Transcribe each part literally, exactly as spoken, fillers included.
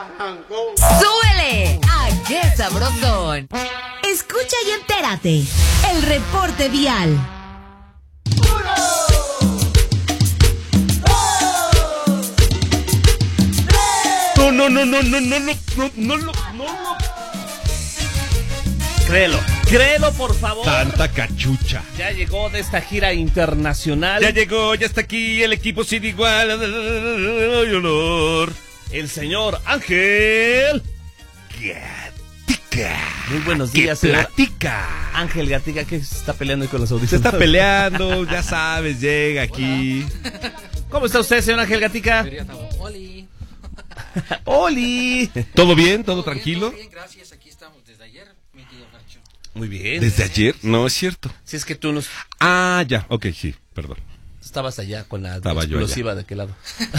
¡Súbele! ¡Ah, qué sabrosón! Escucha y entérate. El reporte vial. No, no, no, no, no, no, no, no, no, no, no. Créelo, créelo por favor. Tanta cachucha. Ya llegó de esta gira internacional. Ya llegó, ya está aquí el equipo sin igual. Olor. El señor Ángel Gatica. Muy buenos días, ¿Qué señor platica? Ángel Gatica, que se está peleando ahí con los audífonos. Se está peleando, ya sabes, llega aquí. ¿Cómo está usted, señor Ángel Gatica? Oli. ¡Oli! ¿Todo bien? ¿Todo tranquilo? Bien, gracias. Aquí estamos desde ayer, mi querido Nacho. Muy bien. ¿Desde ayer? No, es cierto. Si es que tú nos Ah, ya, ok, sí, perdón. estabas allá con la Estaba yo explosiva de aquel lado.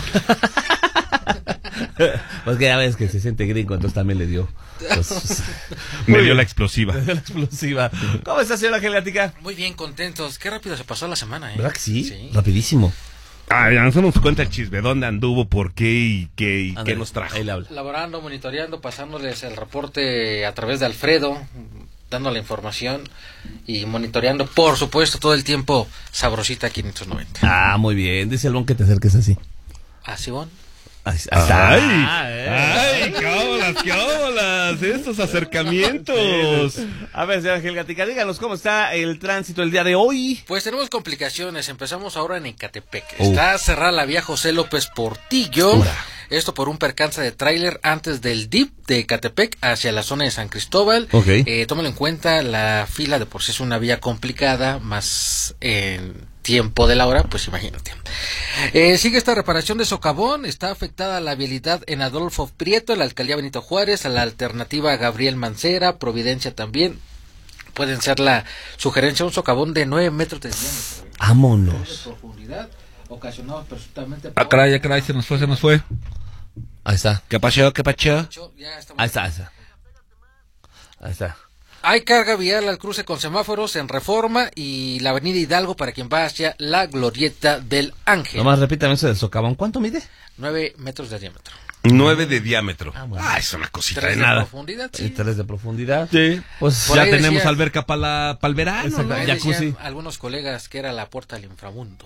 Pues que ya ves que se siente gringo, entonces también le dio. Pues, Me dio la explosiva. le dio la explosiva. ¿Cómo está, señor Ángel Gatica? Muy bien, contentos. Qué rápido se pasó la semana, ¿eh? ¿Verdad que sí? Sí. Rapidísimo. Ah, ya nos damos cuenta el chisme, dónde anduvo, por qué y qué, y Ándale, qué nos trajo. Ahí le habla. Laborando, monitoreando, pasándoles el reporte a través de Alfredo, dando la información y monitoreando, por supuesto, todo el tiempo Sabrosita quinientos noventa. Ah, muy bien. Dice el bon que te acerques así. ¿Ah, Simón? Ahí, ahí está. ¡Ay! Ah, eh. ¡Ay! ¡Qué olas, qué olas! Estos acercamientos. A ver, señor Ángel Gatica, díganos cómo está el tránsito el día de hoy. Pues tenemos complicaciones. Empezamos ahora en Ecatepec. Uh. Está cerrada la vía José López Portillo. Ura. Esto por un percance de tráiler antes del D I P de Ecatepec hacia la zona de San Cristóbal. Ok. Eh, tómalo en cuenta, la fila de por sí es una vía complicada, más en tiempo de la hora, pues imagínate. Eh, sigue esta reparación de socavón, está afectada la vialidad en Adolfo Prieto, en la alcaldía Benito Juárez, a la alternativa Gabriel Mancera, Providencia también. Pueden ser la sugerencia un socavón de nueve metros de diámetro. Vámonos. De profundidad, ocasionado presuntamente por... Ah, caray, ah, caray, se nos fue, se nos fue. Ahí está. ¿Qué pasó, qué pasó? Ya estamos... Ahí está, ahí está. Ahí está. Hay carga vial al cruce con semáforos en Reforma y la avenida Hidalgo para quien va hacia la Glorieta del Ángel. Nomás repítame eso del socavón. ¿Cuánto mide? nueve metros de diámetro. Nueve de diámetro. Ah, bueno. Ah, es una cosita tres de de nada. profundidad, sí. Y tres de profundidad. Sí. Pues Por Ya ahí tenemos decía- alberca para el verano, Exacto. ¿no? Ahí jacuzzi. decían algunos colegas que era la puerta al inframundo.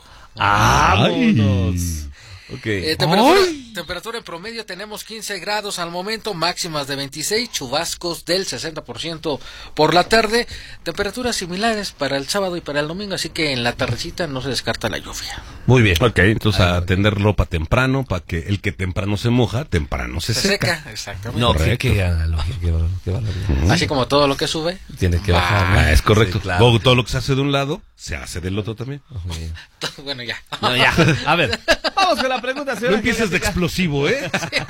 ¡Vámonos! Ok. Eh, temperatura, temperatura en promedio tenemos quince grados al momento, máximas de veintiséis, chubascos del sesenta por ciento por la tarde, temperaturas similares para el sábado y para el domingo, así que en la tardecita no se descarta la lluvia. Muy bien. Ok, entonces a tender ropa temprano, para que el que temprano se moja, temprano se, Se seca. seca, exactamente. No, qué, Correcto. qué, analogía, qué, bar- qué barbaridad. Así como todo lo que sube. Tiene que bajar, ¿no? Ah, es correcto. Sí, claro. Luego todo lo que se hace de un lado, se hace del otro también. Sí. Bueno, ya. No, ya. A ver, vamos con la pregunta, señor. No empieces de explosivo, ¿eh?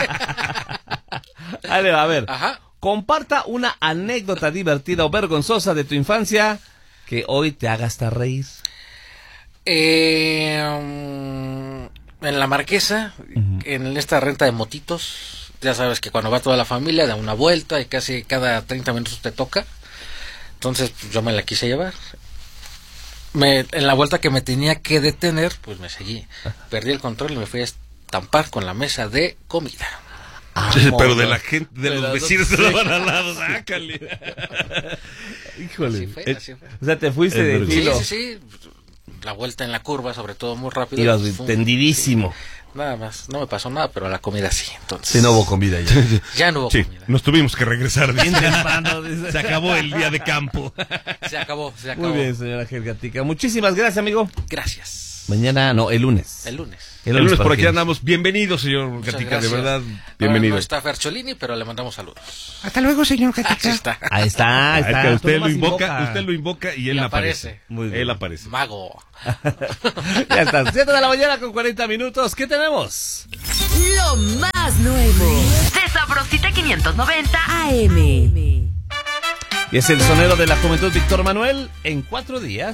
A ver, a ver. Ajá. Comparta una anécdota divertida o vergonzosa de tu infancia que hoy te haga hasta reír. Eh, mm, en la Marquesa, en esta renta de motitos, ya sabes que cuando va toda la familia da una vuelta y casi cada treinta minutos te toca. Entonces pues, yo me la quise llevar. Me, en la vuelta que me tenía que detener, pues me seguí. Perdí el control y me fui a estampar con la mesa de comida. Pero de la gente, de De los las vecinos dos- se lo van al lado, sácale. Híjole. Así fue, Eh, así fue. O sea, te fuiste Es de vergonzoso. Sí, filo. sí, sí. La vuelta en la curva, sobre todo muy rápido. Ibas Fum. tendidísimo. Nada más, no me pasó nada, pero la comida sí. Entonces, Sí, no hubo comida ya. ya no hubo Sí, comida. nos tuvimos que regresar bien temprano, dice. Se acabó el día de campo. Se acabó, se acabó. Muy bien, señora Ángel Gatica. Muchísimas gracias, amigo. Gracias. Mañana, no, el lunes. El lunes. El lunes para por aquí que- andamos. Bienvenido, señor Muchas Gatica, de gracias. verdad. Ahora Bienvenido. no está Fercholini, pero le mandamos saludos. Hasta luego, señor Así Gatica. está. Ahí está, ahí Ah, es está. que Tú usted lo nomás invoca, usted lo invoca y él Y aparece. aparece. Muy bien. Él aparece. Mago. Ya está, siete de la mañana con cuarenta minutos. ¿Qué tenemos? Lo más nuevo de Sabrosita quinientos noventa A M. Y es el sonero de la juventud Víctor Manuel en cuatro días.